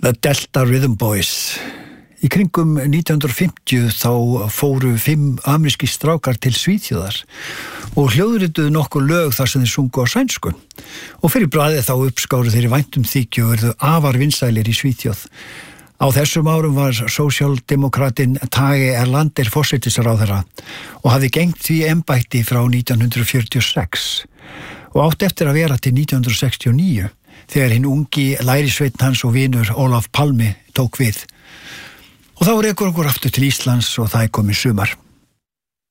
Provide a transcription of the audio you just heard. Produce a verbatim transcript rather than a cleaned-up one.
The Delta Rhythm Boys. Í kringum nítján hundruð og fimmtíu þá fóru fimm amerískir strákar til Svíþjóðar og hljóðrituðu nokkur lög þar sem þeir sungu á sænsku. Og fyrir bragðið þá uppskáru þeir í væntum þykju og verðu afar vinsælir í Svíþjóð. Á þessum árum var sósíaldemokratinn Tage Erlander forsætisráðherra og hafði gegnt því embætti frá nítján hundruð fjörutíu og sex og átti eftir að vera til nítján hundruð sextíu og níu þegar hinn ungi lærisveinn hans og vinur Ólaf Palme tók við. Og þá rekur okkur aftur til Íslands og það er komið sumar.